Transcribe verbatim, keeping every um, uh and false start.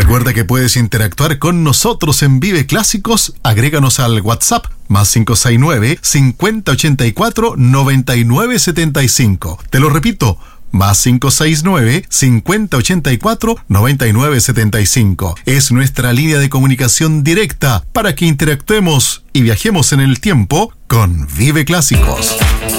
Recuerda que puedes interactuar con nosotros en Vive Clásicos. Agréganos al WhatsApp más cinco seis nueve, cincuenta ochenta y cuatro, noventa y nueve setenta y cinco. Te lo repito, más cinco seis nueve, cincuenta ochenta y cuatro, noventa y nueve setenta y cinco. Es nuestra línea de comunicación directa para que interactuemos y viajemos en el tiempo con Vive Clásicos.